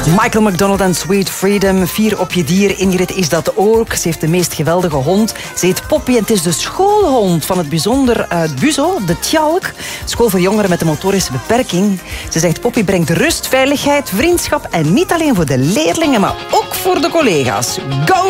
Michael McDonald en Sweet Freedom. 4 op je dier. Ingrid is dat ook. Ze heeft de meest geweldige hond. Ze heet Poppy en het is de schoolhond van het bijzonder Buzo, de Tjalk. School voor jongeren met een motorische beperking. Ze zegt Poppy brengt rust, veiligheid, vriendschap en niet alleen voor de leerlingen, maar ook voor de collega's. Go!